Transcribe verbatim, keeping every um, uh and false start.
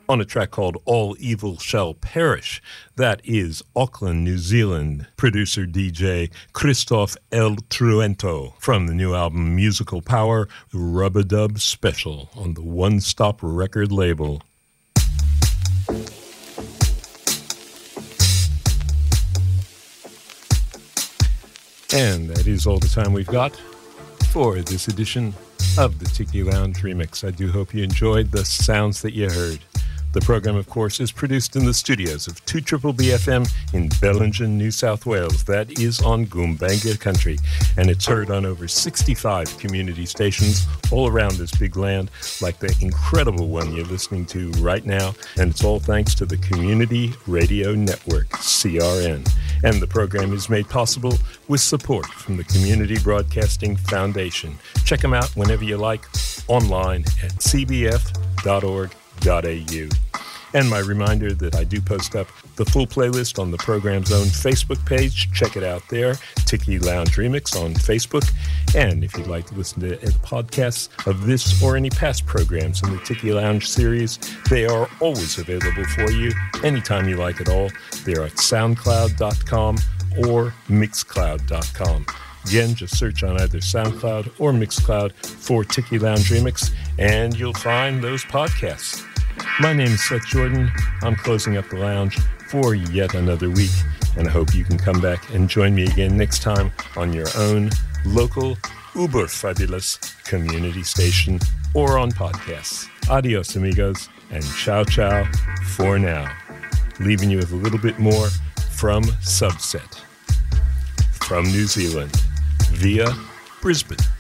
on a track called All Evil Shall Perish. That is Auckland, New Zealand producer D J Christoph El Truento from the new album Musical Power, Rub-a-Dub Special on the One Stop record label. And that is all the time we've got for this edition of the Tiki Lounge Remix. I do hope you enjoyed the sounds that you heard. The program, of course, is produced in the studios of two B B B F M in Bellingen, New South Wales. That is on Goombanga country, and it's heard on over sixty-five community stations all around this big land, like the incredible one you're listening to right now, and it's all thanks to the Community Radio Network, C R N. And the program is made possible with support from the Community Broadcasting Foundation. Check them out whenever you like, online at c b f dot org dot a u. And my reminder that I do post up the full playlist on the program's own Facebook page. Check it out there, Tiki Lounge Remix on Facebook. And if you'd like to listen to podcasts of this or any past programs in the Tiki Lounge series, they are always available for you anytime you like at all. They're at soundcloud dot com or mixcloud dot com. Again, just search on either SoundCloud or Mixcloud for Tiki Lounge Remix, and you'll find those podcasts. My name is Seth Jordan. I'm closing up the lounge for yet another week, and I hope you can come back and join me again next time on your own local, uber fabulous community station or on podcasts. Adios, amigos, and ciao ciao for now. Leaving you with a little bit more from Subset from New Zealand via Brisbane.